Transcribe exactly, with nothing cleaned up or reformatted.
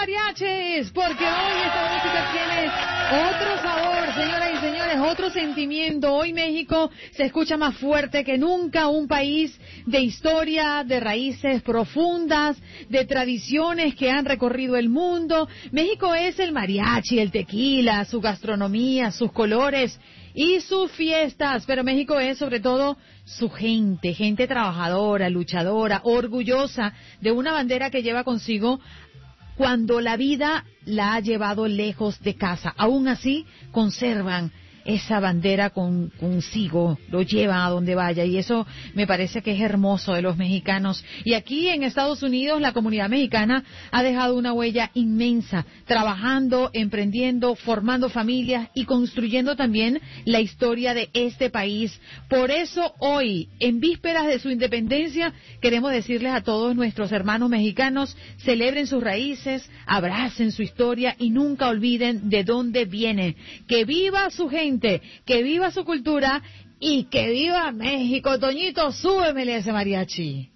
mariachis, porque hoy esta música tiene otro sabor, señoras y señores, otro sentimiento. Hoy México se escucha más fuerte que nunca, un país de historia, de raíces profundas, de tradiciones que han recorrido el mundo. México es el mariachi, el tequila, su gastronomía, sus colores y sus fiestas, pero México es sobre todo su gente, gente trabajadora, luchadora, orgullosa de una bandera que lleva consigo cuando la vida la ha llevado lejos de casa. Aún así, conservan esa bandera con, consigo, lo llevan a donde vaya, y eso me parece que es hermoso de los mexicanos. Y aquí en Estados Unidos la comunidad mexicana ha dejado una huella inmensa, trabajando, emprendiendo, formando familias y construyendo también la historia de este país. Por eso hoy, en vísperas de su independencia, queremos decirles a todos nuestros hermanos mexicanos, celebren sus raíces, abracen su historia y nunca olviden de dónde vienen. Que viva su gente, que viva su cultura y que viva México. Toñito, súbemele ese mariachi.